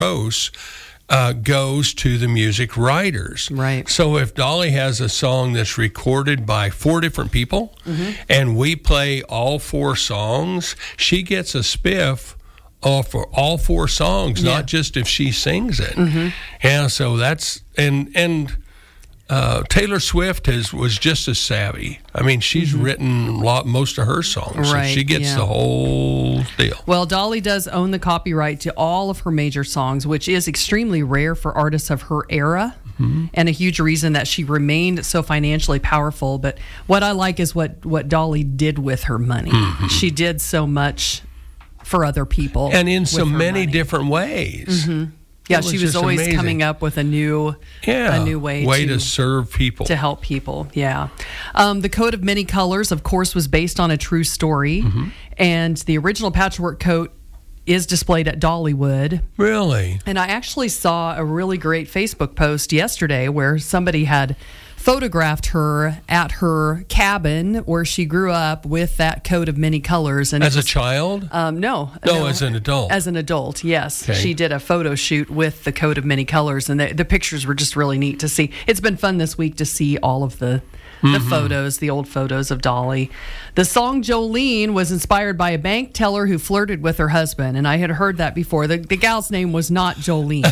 gross goes to the music writers. Right. So if Dolly has a song that's recorded by 4 different people, and we play all 4 songs, she gets a spiff for all 4 songs, not just if she sings it. Yeah, so that's and Taylor Swift was just as savvy. I mean, she's written most of her songs, so she gets the whole deal. Well, Dolly does own the copyright to all of her major songs, which is extremely rare for artists of her era, and a huge reason that she remained so financially powerful. But what I like is what Dolly did with her money. She did so much for other people, and in so many money. different ways. Yeah, she was always amazing. Coming up with a new way to serve people, to help people. Yeah, the Coat of Many Colors, of course, was based on a true story, and the original patchwork coat is displayed at Dollywood. Really? And I actually saw a really great Facebook post yesterday where somebody had photographed her at her cabin where she grew up with that coat of many colors. And as a child? No, as an adult. As an adult, yes. Okay. She did a photo shoot with the coat of many colors, and the pictures were just really neat to see. It's been fun this week to see all of the photos, the old photos of Dolly. The song Jolene was inspired by a bank teller who flirted with her husband, and I had heard that before. The gal's name was not Jolene,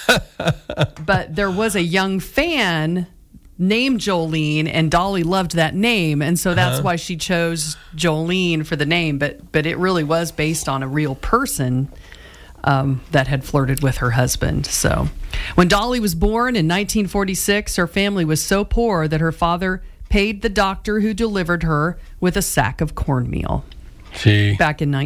but there was a young fan named Jolene, and Dolly loved that name, and so that's why she chose Jolene for the name. But it really was based on a real person that had flirted with her husband. So when Dolly was born in 1946, her family was so poor that her father paid the doctor who delivered her with a sack of cornmeal. See. Back in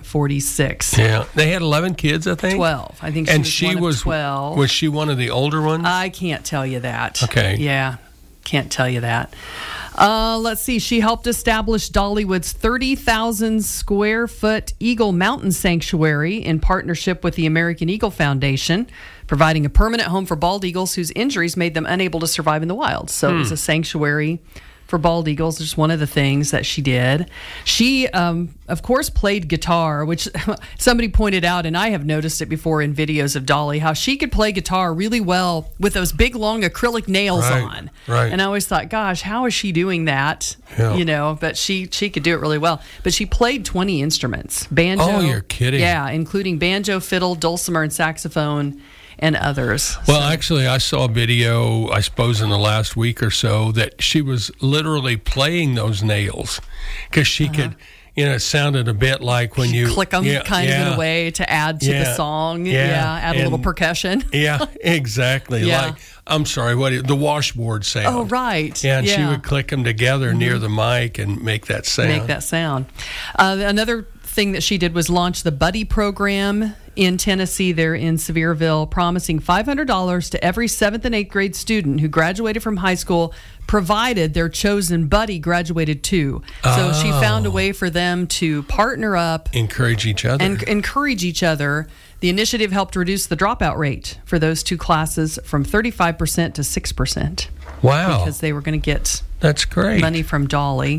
1946. Yeah. They had 11 kids, I think? 12. I think she was one of 12. Was she one of the older ones? I can't tell you that. Okay. Yeah, can't tell you that. Let's see. She helped establish Dollywood's 30,000 square foot Eagle Mountain Sanctuary in partnership with the American Eagle Foundation, providing a permanent home for bald eagles whose injuries made them unable to survive in the wild. So it was a sanctuary for bald eagles. Just one of the things that she did. She, of course, played guitar, which somebody pointed out, and I have noticed it before in videos of Dolly, how she could play guitar really well with those big, long acrylic nails on. Right. And I always thought, gosh, how is she doing that? Yeah. You know, but she could do it really well. But she played 20 instruments. Banjo. Oh, you're kidding. Yeah, including banjo, fiddle, dulcimer, and saxophone, and others. Well, actually, I saw a video, I suppose, in the last week or so that she was literally playing those nails because she could, it sounded a bit like when you click them kind of in a way to add to the song. Add a little percussion. Yeah, exactly. Yeah. Like, I'm sorry, the washboard sound. Oh, right. Yeah, and she would click them together near the mic and make that sound. Another thing that she did was launch the Buddy program in Tennessee, there in Sevierville, promising $500 to every 7th and 8th grade student who graduated from high school, provided their chosen buddy graduated too. So she found a way for them to partner up, encourage each other. And encourage each other. The initiative helped reduce the dropout rate for those two classes from 35% to 6%. Wow. Because they were going to get that's great money from Dolly.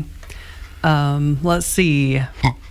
Let's see.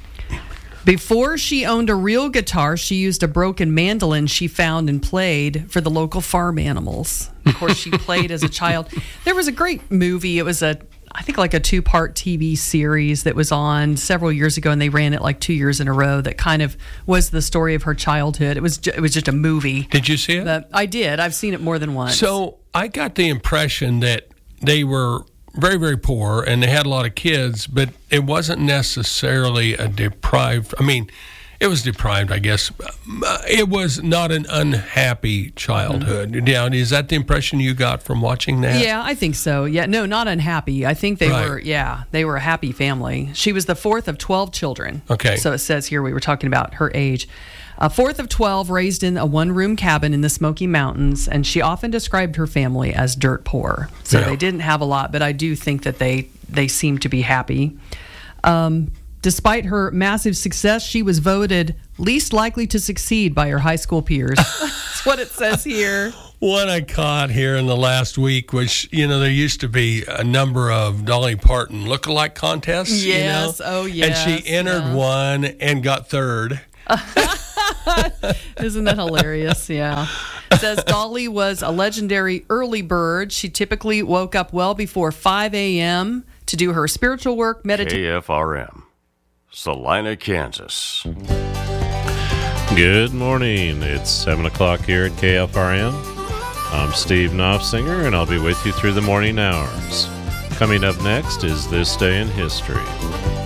Before she owned a real guitar, she used a broken mandolin she found and played for the local farm animals. Of course, she played as a child. There was a great movie. It was I think like a 2-part TV series that was on several years ago, and they ran it like 2 years in a row. That kind of was the story of her childhood. It was just a movie. Did you see it? But I did. I've seen it more than once. So I got the impression that they were very, very poor, and they had a lot of kids, but it wasn't necessarily a deprived. I mean, it was deprived, I guess. It was not an unhappy childhood. Yeah, is that the impression you got from watching that? Yeah, I think so. Yeah, no, not unhappy. I think they were. Yeah, they were a happy family. She was the 4th of 12 children. Okay. So it says here we were talking about her age. 4th of 12, raised in a 1-room cabin in the Smoky Mountains, and she often described her family as dirt poor. So they didn't have a lot, but I do think that they seemed to be happy. Despite her massive success, she was voted least likely to succeed by her high school peers. That's what it says here. One I caught here in the last week was, there used to be a number of Dolly Parton lookalike contests. Yes, oh yes. And she entered one and got third. Isn't that hilarious? Yeah. It says Dolly was a legendary early bird. She typically woke up well before 5 a.m. to do her spiritual work, meditation. KFRM, Salina, Kansas. Good morning. It's 7 o'clock here at KFRM. I'm Steve Knopfsinger, and I'll be with you through the morning hours. Coming up next is This Day in History.